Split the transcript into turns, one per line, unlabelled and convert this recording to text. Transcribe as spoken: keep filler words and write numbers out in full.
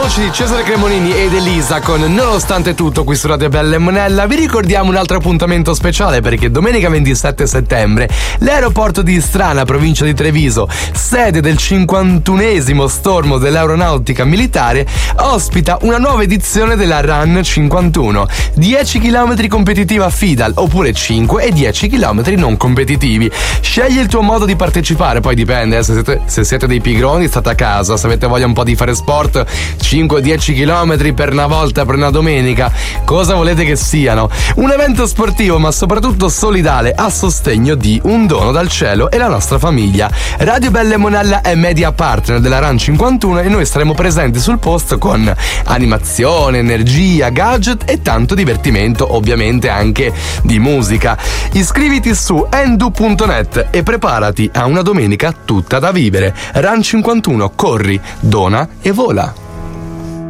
voci di Cesare Cremonini ed Elisa con Nonostante Tutto qui su Radio Bella e Monella. Vi ricordiamo un altro appuntamento speciale perché domenica ventisette settembre l'aeroporto di Istrana, provincia di Treviso, sede del cinquantunesimo stormo dell'aeronautica militare, ospita una nuova edizione della Run cinquantuno. dieci chilometri competitiva Fidal oppure cinque e dieci chilometri non competitivi. Scegli il tuo modo di partecipare, poi dipende, eh, se, siete, se siete dei pigroni state a casa, se avete voglia un po' di fare sport, cinque dieci chilometri per una volta, per una domenica, cosa volete che siano? Un evento sportivo ma soprattutto solidale a sostegno di Un dono dal cielo e la nostra famiglia. Radio Bella e Monella è media partner della Run cinquantuno e noi saremo presenti sul posto con animazione, energia, gadget e tanto divertimento, ovviamente anche di musica. Iscriviti su endu punto net e preparati a una domenica tutta da vivere. Run cinquantuno, corri, dona e vola.